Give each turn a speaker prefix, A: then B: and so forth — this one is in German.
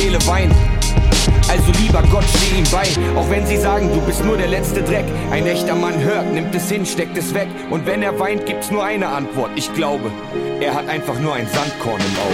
A: Seele weint. Also lieber Gott, steh ihm bei, auch wenn sie sagen, du bist nur der letzte Dreck. Ein echter Mann hört, nimmt es hin, steckt es weg. Und wenn er weint, gibt's nur eine Antwort. Ich glaube, er hat einfach nur ein Sandkorn im Auge.